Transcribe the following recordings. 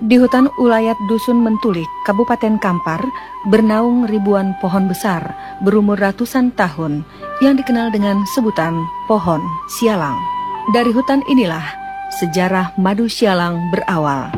Di hutan ulayat Dusun Mentulik, Kabupaten Kampar, bernaung ribuan pohon besar berumur ratusan tahun yang dikenal dengan sebutan pohon sialang. Dari hutan inilah sejarah madu sialang berawal.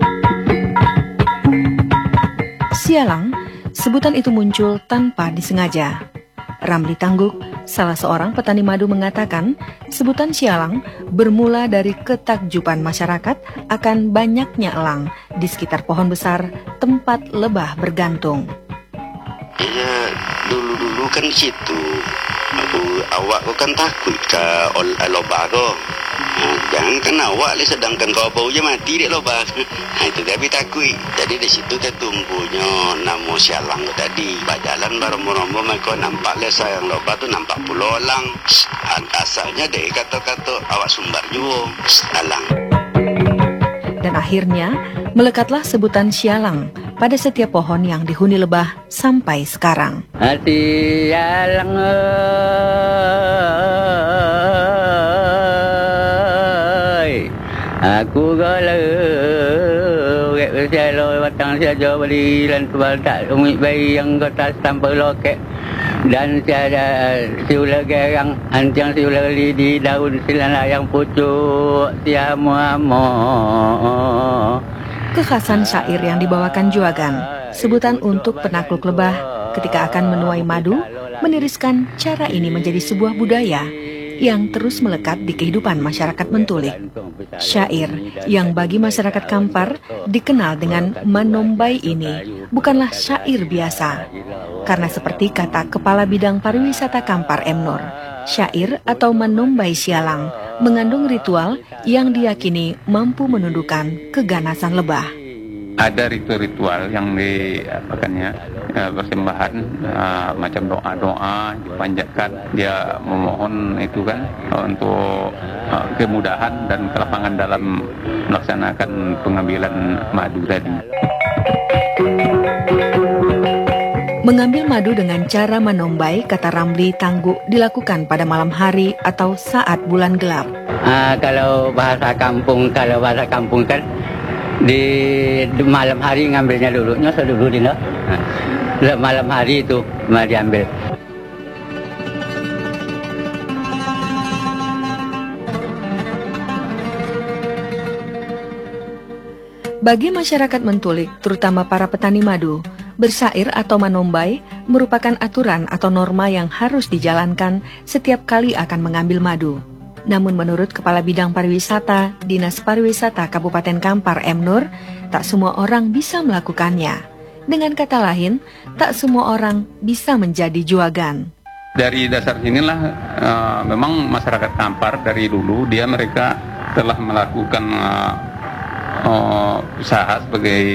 Sialang, sebutan itu muncul tanpa disengaja. Ramli Tangguk, salah seorang petani madu, mengatakan sebutan sialang bermula dari ketakjuban masyarakat akan banyaknya elang di sekitar pohon besar tempat lebah bergantung. Ya, dulu-dulu kan situ. Awak kau kan takut ke lobah kau. Jangan kan awak le, sedangkan kau bau je mati dek lobah. Itu kami takut. Jadi di situ ketumbuhnya nama sialang tu tadi. Berjalan berombo-ombo mereka nampak le sayang lobah tu nampak pula elang. Asalnya dek kata-kata awak sumbar juga elang. Dan akhirnya melekatlah sebutan sialang pada setiap pohon yang dihuni lebah sampai sekarang. Sialang ơi, aku galau, saya lo batang saya jauh beli dan tak umit bayi yang kata sampai loket. Dan saya siula gerang, ancang siula di daun silana yang pucuk, siamu-amu. Kekhasan syair yang dibawakan Juagan, sebutan untuk penakluk lebah ketika akan menuai madu, meniriskan cara ini menjadi sebuah budaya yang terus melekat di kehidupan masyarakat Mentulik. Syair yang bagi masyarakat Kampar dikenal dengan Manombai ini bukanlah syair biasa. Karena seperti kata Kepala Bidang Pariwisata Kampar M. Nur, syair atau Manombai sialang mengandung ritual yang diyakini mampu menundukkan keganasan lebah. Ada ritual-ritual yang diapakannya, persembahan macam doa-doa dipanjatkan, dia memohon itu kan untuk kemudahan dan kelapangan dalam melaksanakan pengambilan madu tadi. Mengambil madu dengan cara manombai, kata Ramli Tangguk, dilakukan pada malam hari atau saat bulan gelap. Kalau bahasa kampung kan di malam hari ngambilnya dulu, nyosor dulu dino. Malam hari itu mau diambil. Bagi masyarakat Mentulik, terutama para petani madu, bersair atau manombai merupakan aturan atau norma yang harus dijalankan setiap kali akan mengambil madu. Namun menurut Kepala Bidang Pariwisata, Dinas Pariwisata Kabupaten Kampar M. Nur, tak semua orang bisa melakukannya. Dengan kata lain, tak semua orang bisa menjadi juagan. Dari dasar inilah memang masyarakat Kampar dari dulu mereka telah melakukan usaha sebagai